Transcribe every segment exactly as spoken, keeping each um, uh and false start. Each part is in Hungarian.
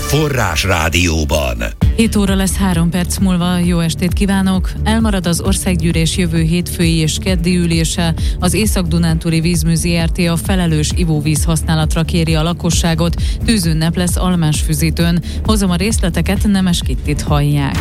Forrás Rádióban. hét óra lesz három perc múlva, jó estét kívánok! Elmarad az Országgyűlés jövő hétfői és keddi ülése. Az Észak-Dunántúli Vízmű zé er té a felelős ivóvíz használatra kéri a lakosságot. Tűzünnep lesz Almásfüzitőn. Hozom a részleteket, Nemes Kittit hallják.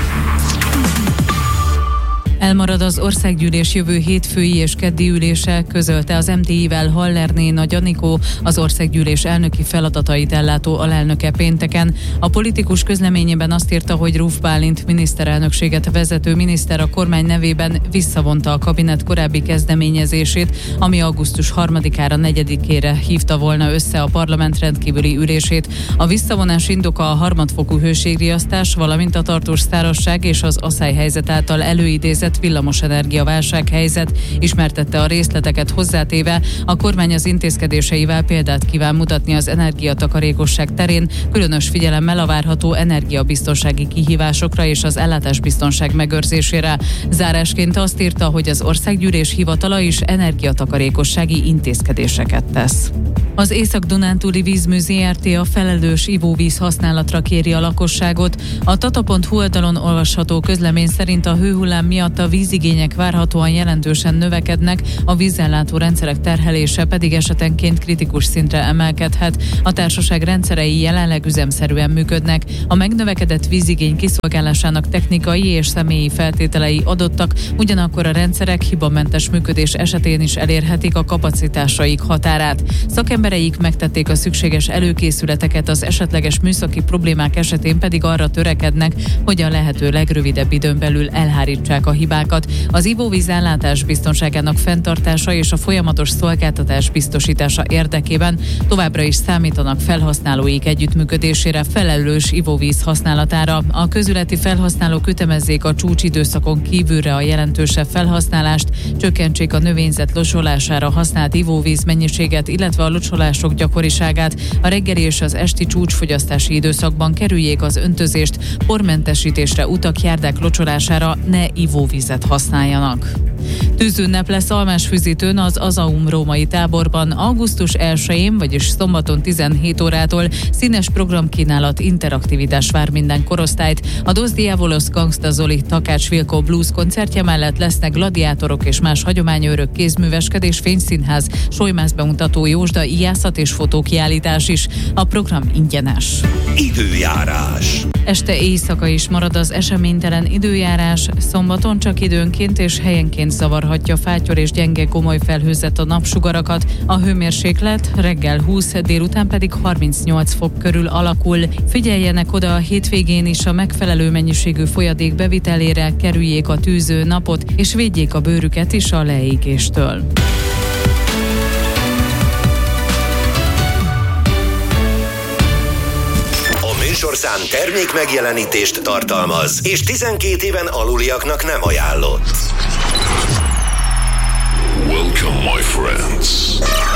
Elmarad az Országgyűlés jövő hétfői és keddi ülése, közölte az em té i-vel Hallerné Nagy Anikó, az Országgyűlés elnöki feladatait ellátó alelnöke pénteken. A politikus közleményében azt írta, hogy Ruf Bálint miniszterelnökséget vezető miniszter a kormány nevében visszavonta a kabinet korábbi kezdeményezését, ami augusztus harmadikára, negyedikére hívta volna össze a parlament rendkívüli ülését. A visszavonás indoka a harmadfokú hőségriasztás, valamint a tartós szárazság és az aszályhelyzet által előidézett villamosenergia válsághelyzet, ismertette a részleteket hozzátéve, a kormány az intézkedéseivel példát kíván mutatni az energiatakarékosság terén, különös figyelemmel a várható energiabiztonsági kihívásokra és az ellátásbiztonság megőrzésére. Zárásként azt írta, hogy az Országgyűlés hivatala is energiatakarékossági intézkedéseket tesz. Az Észak-Dunántúli Vízmű zé er té a felelős ivóvíz használatra kéri a lakosságot. A tata pont hu oldalon olvasható közlemény szerint a hőhullám miatt a vízigények várhatóan jelentősen növekednek, a vízellátó rendszerek terhelése pedig esetenként kritikus szintre emelkedhet. A társaság rendszerei jelenleg üzemszerűen működnek. A megnövekedett vízigény kiszolgálásának technikai és személyi feltételei adottak, ugyanakkor a rendszerek hibamentes működés esetén is elérhetik a kapacitásaik határát. Szakembereik megtették a szükséges előkészületeket, az esetleges műszaki problémák esetén pedig arra törekednek, hogy a lehető legrövidebb időn belül elhárítsák a hibákat. Az ivóvíz ellátás biztonságának fenntartása és a folyamatos szolgáltatás biztosítása érdekében továbbra is számítanak felhasználóik együttműködésére, felelős ivóvíz használatára. A közületi felhasználók ütemezzék a csúcsidőszakon kívülre a jelentősebb felhasználást, csökkentsék a növényzet locsolására használt ivóvíz mennyiséget, illetve a locsolások gyakoriságát. A reggeli és az esti csúcsfogyasztási időszakban kerüljék az öntözést, pormentesítésre, utak, járdák locsolására ne ivóvizet használjanak. Tűzünnep lesz Almásfüzitőn, az Azaum római táborban augusztus elsején, vagyis szombaton tizenhét órától színes programkínálat, interaktivitás vár minden korosztályt. A Dos Diavolos Gangsta Zoli Takács Vilkó Blues koncertje mellett lesznek gladiátorok és más hagyományőrök, kézműveskedés, fényszínház, solymász bemutató, jósda, ijászat és fotókiállítás is. A program ingyenes. Időjárás. Este éjszaka is marad az eseménytelen időjárás, szombaton csak időnként és helyenként zavarhatja fátyor és gyenge gomoly felhőzet a napsugarakat. A hőmérséklet reggel húsz, délután pedig harmincnyolc fok körül alakul. Figyeljenek oda a hétvégén is a megfelelő mennyiségű folyadék bevitelére, kerüljék a tűző napot és védjék a bőrüket is a leégéstől. Műsorszám termék megjelenítést tartalmaz, és tizenkét éven aluliaknak nem ajánlott. Welcome, my friends.